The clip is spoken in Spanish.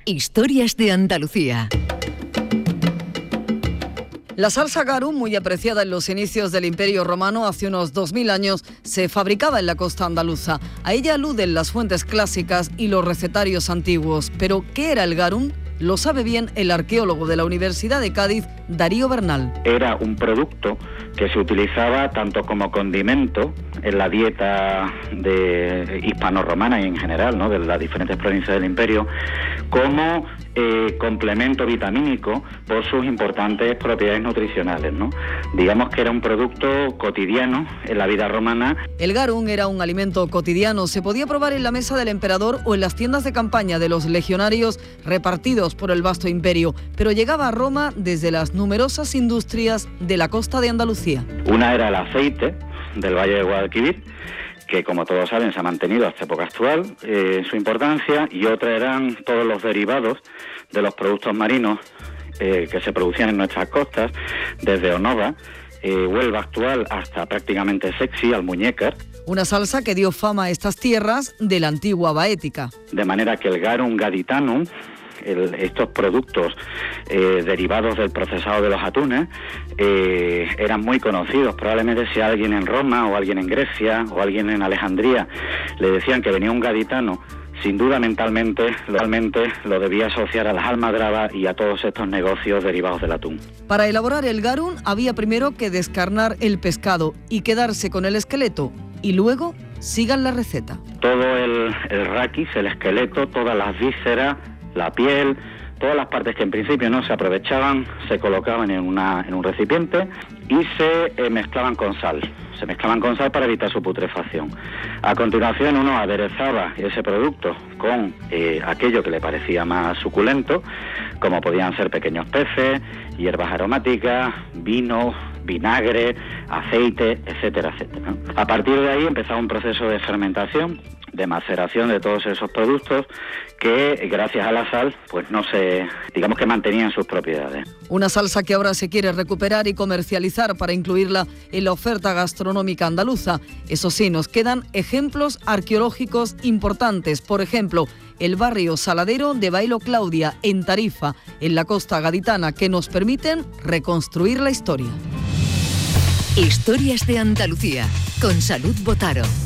Historias de Andalucía. La salsa garum, muy apreciada en los inicios del Imperio Romano hace unos 2000 años, se fabricaba en la costa andaluza. A ella aluden las fuentes clásicas y los recetarios antiguos. Pero, ¿qué era el garum? Lo sabe bien el arqueólogo de la Universidad de Cádiz, Darío Bernal. Era un producto que se utilizaba tanto como condimento en la dieta hispano-romana y en general, ¿no?, de las diferentes provincias del imperio, como complemento vitamínico por sus importantes propiedades nutricionales, ¿no? Digamos que era un producto cotidiano en la vida romana. El garum era un alimento cotidiano, se podía probar en la mesa del emperador o en las tiendas de campaña de los legionarios repartidos por el vasto imperio, pero llegaba a Roma desde las numerosas industrias de la costa de Andalucía. Una era el aceite del Valle de Guadalquivir, que como todos saben se ha mantenido hasta época actual su importancia, y otra eran todos los derivados de los productos marinos que se producían en nuestras costas, desde Onova, Huelva actual, hasta prácticamente Sexy, Almuñécar. Una salsa que dio fama a estas tierras de la antigua Baética. De manera que el garum gaditanum, estos productos derivados del procesado de los atunes, eran muy conocidos. Probablemente si alguien en Roma o alguien en Grecia o alguien en Alejandría le decían que venía un gaditano, sin duda mentalmente lo debía asociar a las almadrabas y a todos estos negocios derivados del atún. Para elaborar el garum había primero que descarnar el pescado y quedarse con el esqueleto, y luego sigan la receta. Todo el raquis, el esqueleto, todas las vísceras, la piel, todas las partes que en principio no se aprovechaban, se colocaban en un recipiente y se mezclaban con sal. Se mezclaban con sal para evitar su putrefacción. A continuación uno aderezaba ese producto con aquello que le parecía más suculento, como podían ser pequeños peces, hierbas aromáticas, vino, vinagre, aceite, etcétera, etcétera. A partir de ahí empezaba un proceso de fermentación, de maceración de todos esos productos que, gracias a la sal, pues digamos que mantenían sus propiedades. Una salsa que ahora se quiere recuperar y comercializar para incluirla en la oferta gastronómica andaluza. Eso sí, nos quedan ejemplos arqueológicos importantes. Por ejemplo, el barrio Saladero de Bailo Claudia, en Tarifa, en la costa gaditana, que nos permiten reconstruir la historia. Historias de Andalucía, con Salud Botaro.